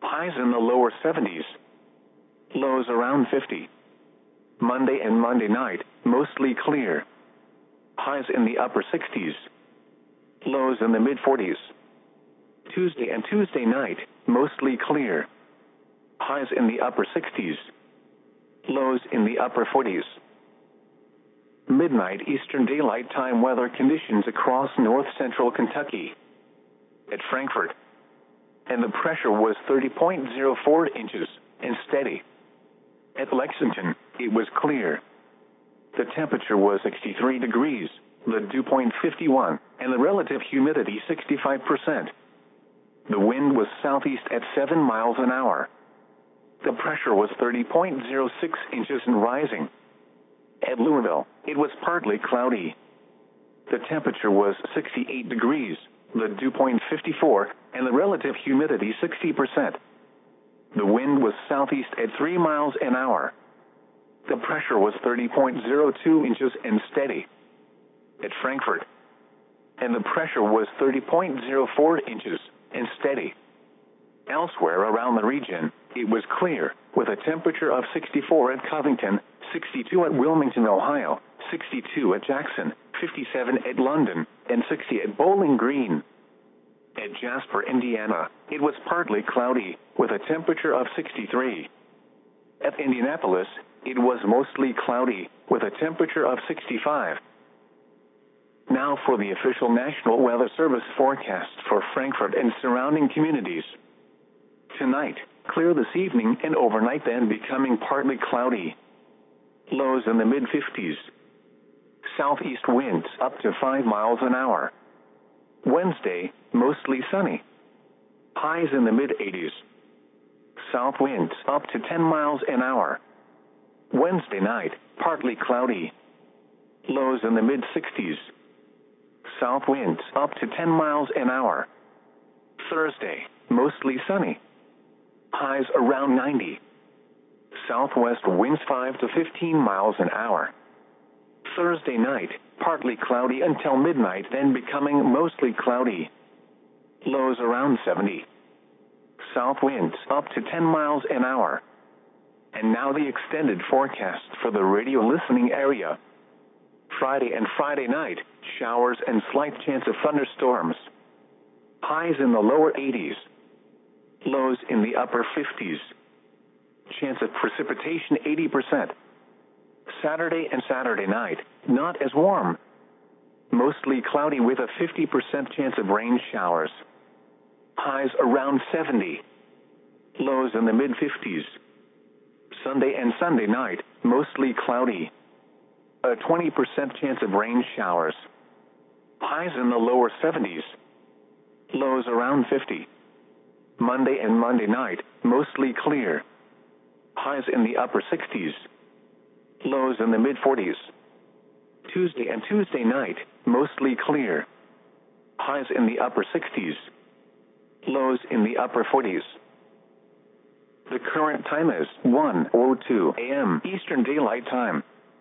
Highs in the lower 70s. Lows around 50. Monday and Monday night, mostly clear. Highs in the upper 60s. Lows in the mid-40s. Tuesday and Tuesday night, mostly clear. Highs in the upper 60s. Lows in the upper 40s. Midnight Eastern Daylight Time weather conditions across north-central Kentucky. At Frankfort. And the pressure was 30.04 inches and steady. At Lexington, it was clear. The temperature was 63 degrees, the dew point 51, and the relative humidity 65%. The wind was southeast at 7 miles an hour. The pressure was 30.06 inches and rising. At Louisville, it was partly cloudy. The temperature was 68 degrees, the dew point 54, and the relative humidity 60%. The wind was southeast at 3 miles an hour. The pressure was 30.02 inches and steady. At Frankfort. And the pressure was 30.04 inches and steady. Elsewhere around the region, it was clear, with a temperature of 64 at Covington, 62 at Wilmington, Ohio, 62 at Jackson, 57 at London, and 60 at Bowling Green. At Jasper, Indiana, it was partly cloudy, with a temperature of 63. At Indianapolis, it was mostly cloudy, with a temperature of 65. Now for the official National Weather Service forecast for Frankfort and surrounding communities. Tonight, clear this evening and overnight, then becoming partly cloudy. Lows in the mid-50s. Southeast winds up to 5 miles an hour. Wednesday, mostly sunny. Highs in the mid-80s. South winds up to 10 miles an hour. Wednesday night, partly cloudy. Lows in the mid-60s. South winds up to 10 miles an hour. Thursday, mostly sunny. Highs around 90. Southwest winds 5 to 15 miles an hour. Thursday night, partly cloudy until midnight, then becoming mostly cloudy. Lows around 70. South winds up to 10 miles an hour. And now the extended forecast for the radio listening area. Friday and Friday night, showers and slight chance of thunderstorms. Highs in the lower 80s. Lows in the upper 50s. Chance of precipitation 80%. Saturday and Saturday night, not as warm. Mostly cloudy with a 50% chance of rain showers. Highs around 70. Lows in the mid-50s. Sunday and Sunday night, mostly cloudy. A 20% chance of rain showers. Highs in the lower 70s. Lows around 50. Monday and Monday night, mostly clear. Highs in the upper 60s. Lows in the mid-40s. Tuesday and Tuesday night, mostly clear. Highs in the upper 60s. Lows in the upper 40s. The current time is 1:02 a.m. Eastern Daylight Time.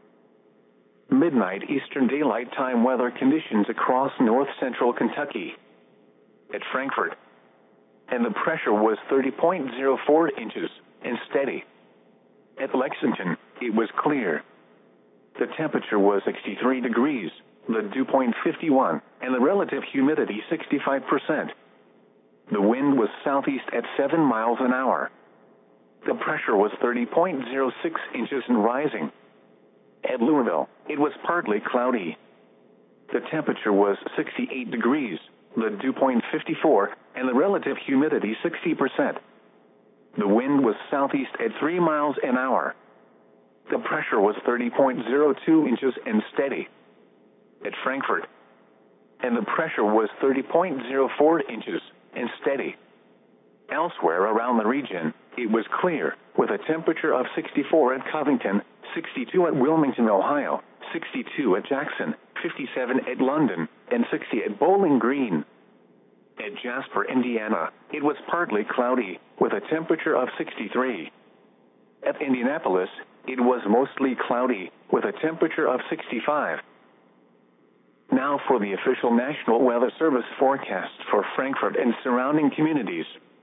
Midnight Eastern Daylight Time weather conditions across north-central Kentucky. At Frankfort. And the pressure was 30.04 inches and steady. At Lexington, it was clear. The temperature was 63 degrees, the dew point 51, and the relative humidity 65%. The wind was southeast at 7 miles an hour. The pressure was 30.06 inches and rising. At Louisville, it was partly cloudy. The temperature was 68 degrees, the dew point 54, and the relative humidity 60%. The wind was southeast at 3 miles an hour. The pressure was 30.02 inches and steady. At Frankfort. And the pressure was 30.04 inches and steady. Elsewhere around the region, it was clear, with a temperature of 64 at Covington, 62 at Wilmington, Ohio, 62 at Jackson, 57 at London, and 60 at Bowling Green. At Jasper, Indiana, it was partly cloudy, with a temperature of 63. At Indianapolis, it was mostly cloudy, with a temperature of 65. Now for the official National Weather Service forecast for Frankfort and surrounding communities.